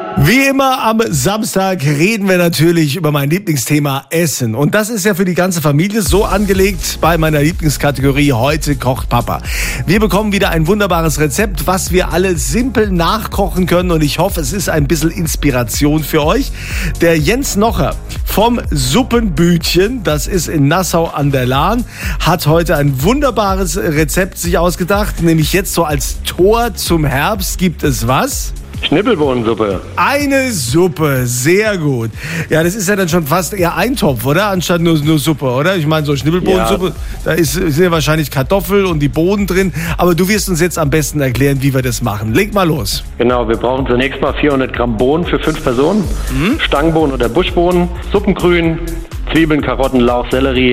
Wie immer am Samstag reden wir natürlich über mein Lieblingsthema Essen. Und das ist ja für die ganze Familie so angelegt bei meiner Lieblingskategorie Heute kocht Papa. Wir bekommen wieder ein wunderbares Rezept, was wir alle simpel nachkochen können. Und ich hoffe, es ist ein bisschen Inspiration für euch. Der Jens Nocher vom Suppenbütchen, das ist in Nassau an der Lahn, hat heute ein wunderbares Rezept sich ausgedacht. Nämlich jetzt so als Tor zum Herbst gibt es was? Schnippelbohnensuppe. Eine Suppe, sehr gut. Ja, das ist ja dann schon fast eher Eintopf, oder? Anstatt nur Suppe, oder? Ich meine, so Schnippelbohnensuppe, ja. Da sind ja wahrscheinlich Kartoffel und die Bohnen drin. Aber du wirst uns jetzt am besten erklären, wie wir das machen. Leg mal los. Genau, wir brauchen zunächst mal 400 Gramm Bohnen für 5 Personen. Stangenbohnen oder Buschbohnen, Suppengrün, Zwiebeln, Karotten, Lauch, Sellerie.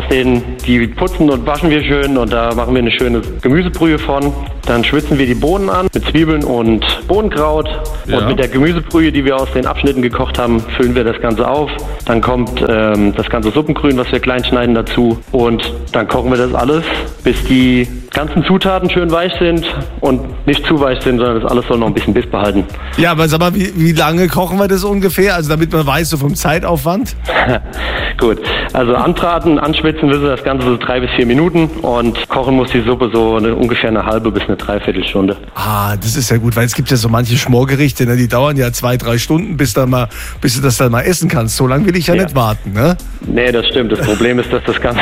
Die putzen und waschen wir schön und da machen wir eine schöne Gemüsebrühe von. Dann schwitzen wir die Bohnen an mit Zwiebeln und Bohnenkraut. Ja. Und mit der Gemüsebrühe, die wir aus den Abschnitten gekocht haben, füllen wir das Ganze auf. Dann kommt das ganze Suppengrün, was wir klein schneiden, dazu. Und dann kochen wir das alles, bis die ganzen Zutaten schön weich sind und nicht zu weich sind, sondern das alles soll noch ein bisschen Biss behalten. Ja, aber sag mal, wie lange kochen wir das ungefähr? Also damit man weiß, so vom Zeitaufwand? Gut, also anbraten, anschwitzen müssen das Ganze so 3 bis 4 Minuten und kochen muss die Suppe so ungefähr eine halbe bis eine Dreiviertelstunde. Ah, das ist ja gut, weil es gibt ja so manche Schmorgerichte, ne, die dauern ja 2-3 Stunden, bis du das dann mal essen kannst. So lange will ich ja nicht warten, ne? Nee, das stimmt. Das Problem ist, dass das Ganze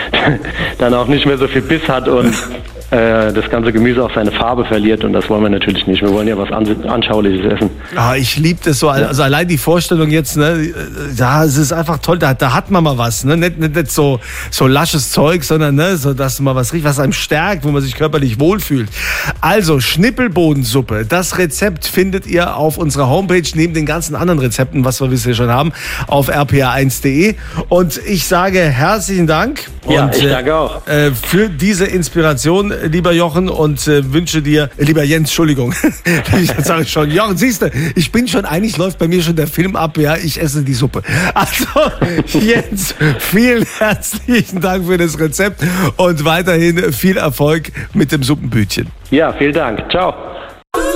dann auch nicht mehr so viel Biss hat und das ganze Gemüse auch seine Farbe verliert und das wollen wir natürlich nicht. Wir wollen ja was Anschauliches essen. Ah, ich liebe das so. Also allein die Vorstellung jetzt, ne, ja, es ist einfach toll. Da hat man mal was, ne? Nicht so lasches Zeug, sondern ne, so, dass man was riecht, was einem stärkt, wo man sich körperlich wohlfühlt. Also Schnippelbohnensuppe. Das Rezept findet ihr auf unserer Homepage neben den ganzen anderen Rezepten, was wir bisher schon haben, auf rpa1.de. Und ich sage herzlichen Dank. Ja, und, ich danke auch. Für diese Inspiration, lieber Jochen, und wünsche dir, lieber Jens, Entschuldigung, jetzt sage ich schon, Jochen, siehst du, eigentlich läuft bei mir schon der Film ab, ja, ich esse die Suppe. Also, Jens, vielen herzlichen Dank für das Rezept und weiterhin viel Erfolg mit dem Suppenbütchen. Ja, vielen Dank. Ciao.